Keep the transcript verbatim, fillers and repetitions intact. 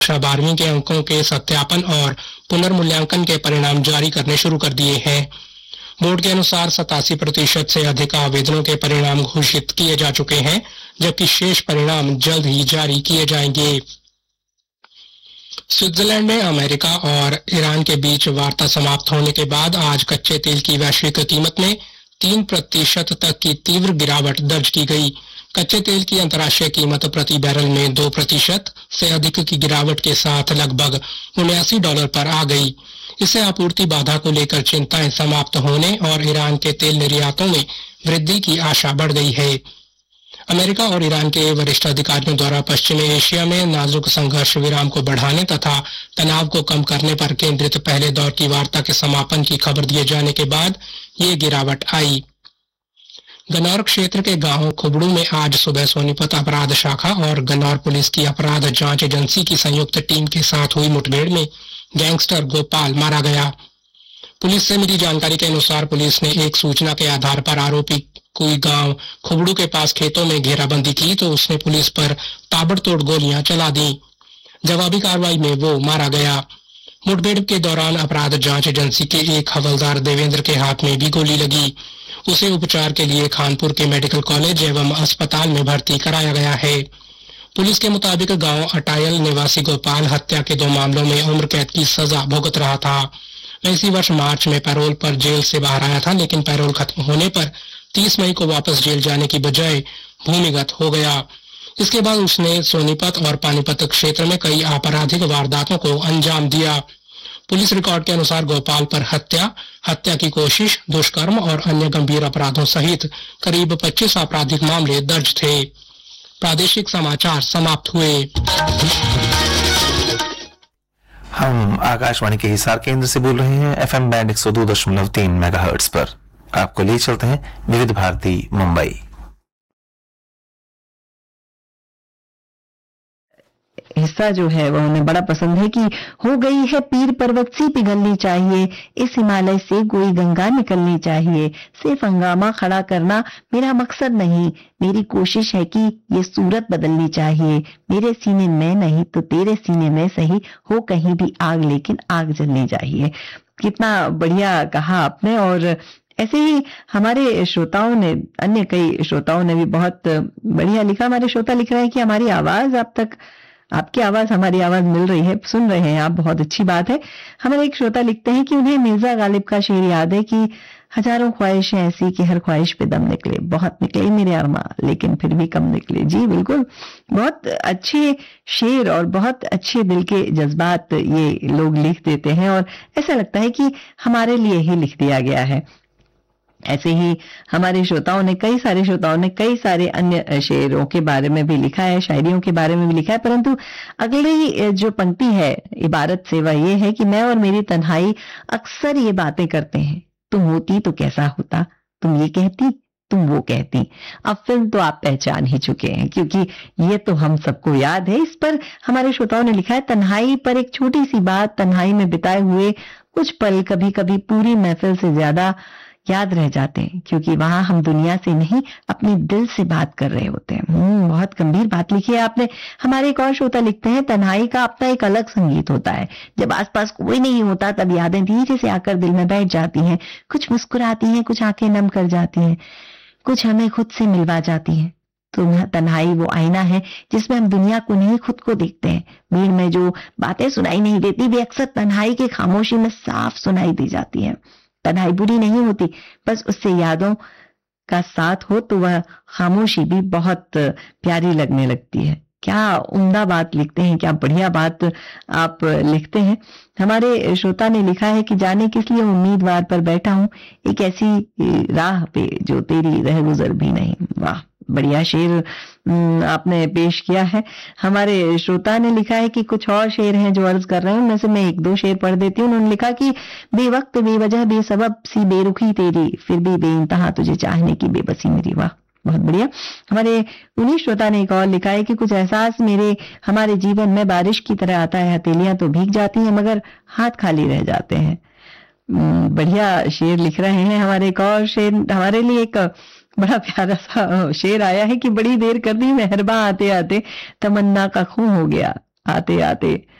कक्षा बारहवीं के अंकों के सत्यापन और पुनर्मूल्यांकन के परिणाम जारी करने शुरू कर दिए हैं। बोर्ड के अनुसार सतासी प्रतिशत से अधिक आवेदनों के परिणाम घोषित किए जा चुके हैं, जबकि शेष परिणाम जल्द ही जारी किए जाएंगे। स्विट्जरलैंड में अमेरिका और ईरान के बीच वार्ता समाप्त होने के बाद आज कच्चे तेल की वैश्विक कीमत में तीन प्रतिशत तक की तीव्र गिरावट दर्ज की गई। कच्चे तेल की अंतर्राष्ट्रीय कीमत प्रति बैरल में दो प्रतिशत से अधिक की गिरावट के साथ लगभग उन्यासी डॉलर पर आ गई। इससे आपूर्ति बाधा को लेकर चिंताएं समाप्त होने और ईरान के तेल निर्यातों में वृद्धि की आशा बढ़ गई है। अमेरिका और ईरान के वरिष्ठ अधिकारियों द्वारा पश्चिमी एशिया में नाजुक संघर्ष विराम को बढ़ाने तथा तनाव को कम करने पर केंद्रित पहले दौर की वार्ता के समापन की खबर दिए जाने के बाद ये गिरावट आई। गन्नौर क्षेत्र के गांव खुबड़ू में आज सुबह सोनीपत अपराध शाखा और गन्नौर पुलिस की अपराध जांच एजेंसी की संयुक्त टीम के साथ हुई मुठभेड़ में गैंगस्टर गोपाल मारा गया। पुलिस से मिली जानकारी के अनुसार पुलिस ने एक सूचना के आधार पर आरोपी कोई गांव खुबड़ू के पास खेतों में घेराबंदी की तो उसने पुलिस पर ताबड़तोड़ गोलियां चला दी। जवाबी कार्रवाई में वो मारा गया। मुठभेड़ के दौरान अपराध जांच एजेंसी के एक हवलदार देवेंद्र के हाथ में भी गोली लगी। उसे उपचार के लिए खानपुर के मेडिकल कॉलेज एवं अस्पताल में भर्ती कराया गया है। पुलिस के मुताबिक गांव अटायल निवासी गोपाल हत्या के दो मामलों में उम्र कैद की सजा भुगत रहा था। वह इसी वर्ष मार्च में पैरोल पर जेल से बाहर आया था, लेकिन पैरोल खत्म होने पर तीस मई को वापस जेल जाने की बजाय भूमिगत हो गया। इसके बाद उसने सोनीपत और पानीपत क्षेत्र में कई आपराधिक वारदातों को अंजाम दिया। पुलिस रिकॉर्ड के अनुसार गोपाल पर हत्या, हत्या की कोशिश, दुष्कर्म और अन्य गंभीर अपराधों सहित करीब पच्चीस आपराधिक मामले दर्ज थे। प्रादेशिक समाचार समाप्त हुए। हम आकाशवाणी के हिसार केंद्र से बोल रहे हैं एफएम बैंड एक सौ दो दशमलव तीन मेगाहर्ट्ज पर। आपको ले चलते हैं विविध भारती मुंबई। हिस्सा जो है वो उन्हें बड़ा पसंद है कि हो गई है पीर पर्वत सी पिघलनी चाहिए, इस हिमालय से कोई गंगा निकलनी चाहिए। सिर्फ हंगामा खड़ा करना मेरा मकसद नहीं, मेरी कोशिश है कि ये सूरत बदलनी चाहिए। मेरे सीने में नहीं तो तेरे सीने में सही हो कहीं भी आग, लेकिन आग जलनी चाहिए। कितना बढ़िया कहा आपने। और ऐसे ही हमारे श्रोताओं ने, अन्य कई श्रोताओं ने भी बहुत बढ़िया लिखा। हमारे श्रोता लिख रहे हैं कि हमारी आवाज आप तक, आपकी आवाज हमारी आवाज मिल रही है, सुन रहे हैं आप, बहुत अच्छी बात है। हमारे एक श्रोता लिखते हैं कि उन्हें मिर्जा गालिब का शेर याद है कि हजारों ख्वाहिशें ऐसी कि हर ख्वाहिश पे दम निकले, बहुत निकले मेरे अरमा लेकिन फिर भी कम निकले। जी बिल्कुल, बहुत अच्छे शेर और बहुत अच्छे दिल के जज्बात ये लोग लिख देते हैं और ऐसा लगता है कि हमारे लिए ही लिख दिया गया है। ऐसे ही हमारे श्रोताओं ने, कई सारे श्रोताओं ने कई सारे अन्य शेरों के बारे में भी लिखा है, शायरियों के बारे में भी लिखा है, परंतु अगली जो पंक्ति है इबारत से वह ये है कि मैं और मेरी तन्हाई अक्सर ये बातें करते हैं, तुम होती तो कैसा होता, तुम ये कहती तुम वो कहती। अब फिल्म तो आप पहचान ही चुके हैं क्योंकि ये तो हम सबको याद है। इस पर हमारे श्रोताओं ने लिखा है, तन्हाई पर एक छोटी सी बात, तन्हाई में बिताए हुए कुछ पल कभी कभी पूरी महफिल से ज्यादा याद रह जाते हैं क्योंकि वहां हम दुनिया से नहीं अपने दिल से बात कर रहे होते हैं। हम्म बहुत गंभीर बात लिखी है आपने। हमारे एक और श्रोता लिखते हैं, तन्हाई का अपना एक अलग संगीत होता है। जब आसपास कोई नहीं होता तब यादें धीरे से आकर दिल में बैठ जाती हैं, कुछ मुस्कुराती हैं, कुछ आंखें नम कर जाती हैं, कुछ हमें खुद से मिलवा जाती हैं। तो तन्हाई वो आईना है जिसमें हम दुनिया को नहीं खुद को देखते हैं। भीड़ में जो बातें सुनाई नहीं देती वे अक्सर तन्हाई की खामोशी में साफ सुनाई दी जाती हैं। तन्हाई बुरी नहीं होती, बस उससे यादों का साथ हो तो वह खामोशी भी बहुत प्यारी लगने लगती है। क्या उम्दा बात लिखते हैं, क्या बढ़िया बात आप लिखते हैं। हमारे श्रोता ने लिखा है कि जाने किस लिए उम्मीदवार पर बैठा हूं, एक ऐसी राह पे जो तेरी रह गुजर भी नहीं। वाह, बढ़िया शेर आपने पेश किया है। हमारे श्रोता ने लिखा है कि कुछ और शेर हैं जो अर्ज कर रहे हैं, उनमें से मैं एक दो शेर पढ़ देती हूँ। उन्होंने लिखा कि बेवक्त बेवजह बेसबब सी बेरुखी तेरी, फिर भी बेइंतहा तुझे चाहने की बेबसी मेरी। वाह, बहुत बढ़िया। हमारे उन्हीं श्रोता ने एक और लिखा है कि कुछ एहसास मेरे हमारे जीवन में बारिश की तरह आता है, हथेलियां तो भीग जाती हैं मगर हाथ खाली रह जाते हैं। बढ़िया शेर लिख रहे हैं। हमारे एक और शेर, हमारे लिए एक बड़ा प्यारा सा शेर आया है कि बड़ी देर कर दी मेहरबा आते आते, तमन्ना का खून हो गया, आते आते